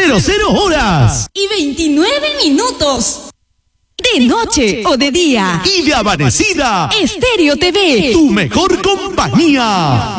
00 horas y 29 minutos. De noche o de día. Y de amanecida. Estéreo TV. Tu mejor compañía.